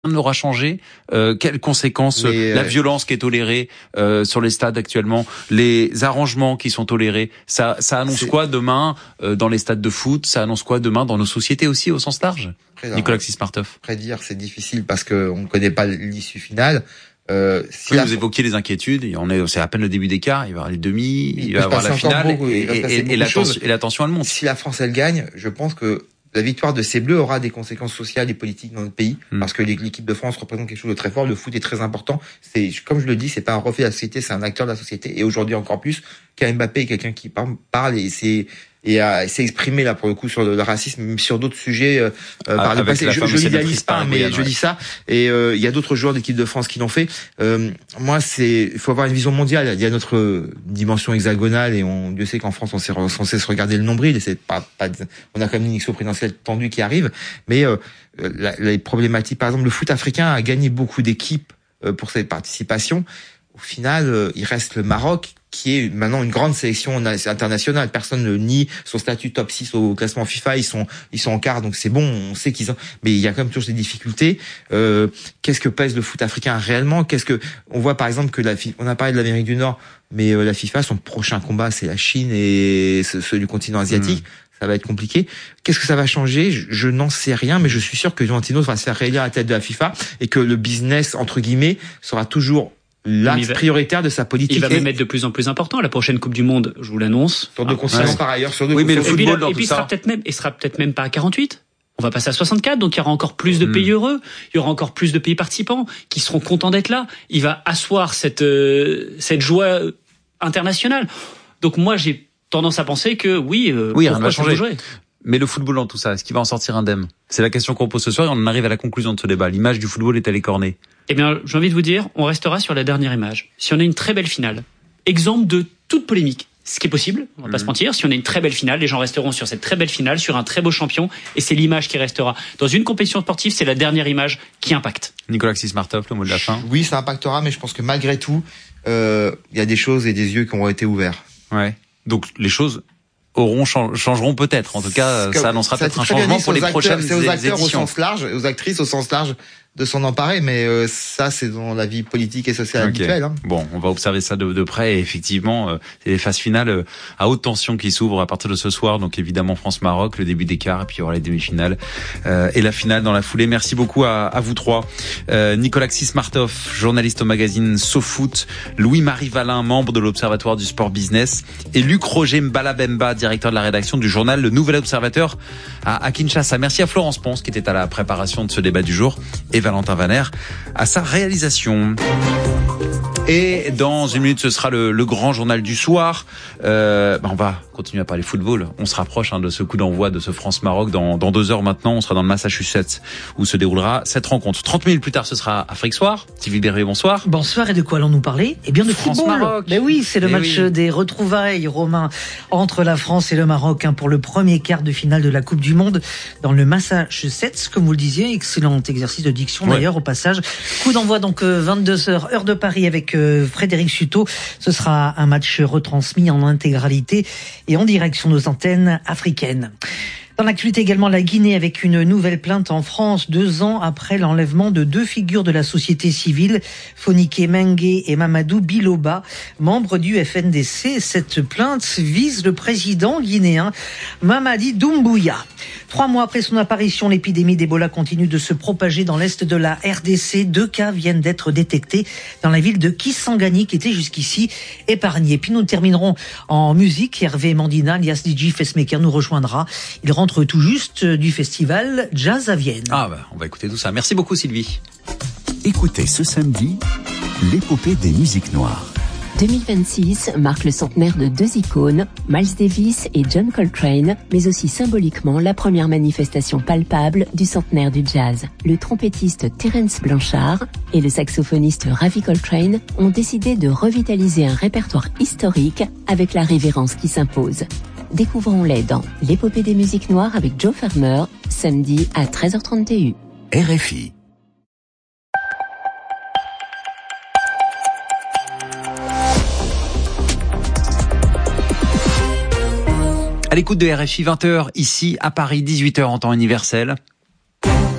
n'aura changé. Quelles conséquences la violence qui est tolérée sur les stades actuellement, les arrangements qui sont tolérés, ça annonce quoi demain dans les stades de foot? Ça annonce quoi demain dans nos sociétés aussi au sens large? Nicolas Xismartov. Prédire, c'est difficile parce qu'on ne connaît pas l'issue finale. Si vous évoquiez les inquiétudes, c'est à peine le début des quarts, il va y avoir les demi, il va y avoir la finale et la tension elle monte. Si la France elle gagne, je pense que la victoire de ces Bleus aura des conséquences sociales et politiques dans notre pays, parce que l'équipe de France représente quelque chose de très fort. Le foot est très important. C'est, comme je le dis, c'est pas un reflet de la société, c'est un acteur de la société. Et aujourd'hui encore plus, Mbappé est quelqu'un qui parle et s'est exprimé là pour le coup sur le racisme, même sur d'autres sujets par le passé. Je l'idéalise pas, mais je dis ça. Et il y a d'autres joueurs d'équipe de France qui l'ont fait. Moi, il faut avoir une vision mondiale. Il y a notre dimension hexagonale et Dieu sait qu'en France on sait se regarder le nombril. Et c'est pas on a quand même une élection présidentielle tendue qui arrive. Mais les problématiques, par exemple, le foot africain a gagné beaucoup d'équipes pour cette participation. Au final, il reste le Maroc, qui est maintenant une grande sélection internationale. Personne ne nie son statut top 6 au classement FIFA. Ils sont en quart, donc c'est bon. On sait qu'ils ont, mais il y a quand même toujours des difficultés. Qu'est-ce que pèse le foot africain réellement? On voit par exemple que on a parlé de l'Amérique du Nord, mais la FIFA, son prochain combat, c'est la Chine et ceux du continent asiatique. Ça va être compliqué. Qu'est-ce que ça va changer? Je n'en sais rien, mais je suis sûr que Infantino va se faire réélire à la tête de la FIFA et que le business, entre guillemets, sera toujours l'axe prioritaire de sa politique. Il va même être de plus en plus important. La prochaine Coupe du Monde, je vous l'annonce. Sur deux continents par ailleurs, sur deux. Oui, mais le football dans tout ça. Et puis il sera peut-être même pas à 48. On va passer à 64, donc il y aura encore plus de pays heureux, il y aura encore plus de pays participants qui seront contents d'être là. Il va asseoir cette joie internationale. Donc moi, j'ai tendance à penser que oui, rien ne va changer. Mais le football dans tout ça, est-ce qu'il va en sortir indemne? C'est la question qu'on pose ce soir et on en arrive à la conclusion de ce débat. L'image du football est-elle écornée? Eh bien, j'ai envie de vous dire, on restera sur la dernière image. Si on a une très belle finale, exemple de toute polémique, ce qui est possible, on va pas se mentir, si on a une très belle finale, les gens resteront sur cette très belle finale, sur un très beau champion, et c'est l'image qui restera. Dans une compétition sportive, c'est la dernière image qui impacte. Nicolas Xismartov, le mot de la fin. Oui, ça impactera, mais je pense que malgré tout, il y a des choses et des yeux qui ont été ouverts. Ouais. Donc les choses changeront peut-être. En tout cas, ça annoncera peut-être un changement pour les prochaines éditions. C'est aux acteurs au sens large, aux actrices au sens large de s'en emparer, mais ça c'est dans la vie politique et sociale habituelle. Bon, on va observer ça de près et effectivement, c'est les phases finales à haute tension qui s'ouvrent à partir de ce soir. Donc évidemment France-Maroc, le début des quarts, et puis il y aura les demi-finales et la finale dans la foulée. Merci beaucoup à vous trois. Nicolas Xismartov, journaliste au magazine SoFoot, Louis-Marie Valin, membre de l'Observatoire du Sport Business, et Luc Roger Mbalabemba, directeur de la rédaction du journal Le Nouvel Observateur à Kinshasa. Merci à Florence Ponce qui était à la préparation de ce débat du jour et Valentin Vaner à sa réalisation. Et dans une minute, ce sera le grand journal du soir. On va continuer à parler football. On se rapproche de ce coup d'envoi de ce France-Maroc dans 2 heures maintenant. On sera dans le Massachusetts où se déroulera cette rencontre. 30 minutes plus tard, ce sera Afrique Soir. Sylvie Berruet, bonsoir. Bonsoir, et de quoi allons-nous parler? Eh bien de France-Maroc. Ben oui, c'est le match des retrouvailles, Romain, entre la France et le Maroc pour le premier quart de finale de la Coupe du Monde dans le Massachusetts. Comme vous le disiez, excellent exercice de diction d'ailleurs au passage. Coup d'envoi donc 22h, heure de Paris avec Frédéric Suto. Ce sera un match retransmis en intégralité et en direction de nos antennes africaines. Dans l'actualité également, la Guinée avec une nouvelle plainte en France 2 ans après l'enlèvement de 2 figures de la société civile, Fonike Mengue et Mamadou Biloba, membres du FNDC. Cette plainte vise le président guinéen Mamadi Doumbouya. 3 mois après son apparition, l'épidémie d'Ebola continue de se propager dans l'est de la RDC. 2 cas viennent d'être détectés dans la ville de Kisangani qui était jusqu'ici épargnée. Puis nous terminerons en musique. Hervé Mandina, alias DJ Facemaker, nous rejoindra. Il rentre tout juste du festival Jazz à Vienne. On va écouter tout ça. Merci beaucoup Sylvie. Écoutez ce samedi l'épopée des musiques noires. 2026 marque le centenaire de 2 icônes, Miles Davis et John Coltrane, mais aussi symboliquement la première manifestation palpable du centenaire du jazz. Le trompettiste Terence Blanchard et le saxophoniste Ravi Coltrane ont décidé de revitaliser un répertoire historique avec la révérence qui s'impose. Découvrons-les dans l'épopée des musiques noires avec Joe Farmer, samedi à 13h30 TU. RFI. À l'écoute de RFI, 20h ici à Paris, 18h en temps universel.